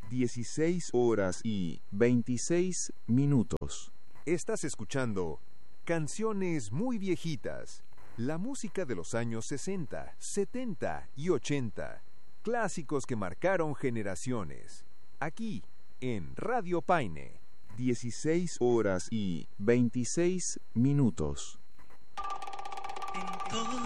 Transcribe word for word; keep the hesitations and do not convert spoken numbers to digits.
dieciséis horas y veintiséis minutos. Estás escuchando Canciones Muy Viejitas, la música de los años sesenta, setenta y ochenta, clásicos que marcaron generaciones, aquí en Radio Paine. dieciséis horas y veintiséis minutos. En todo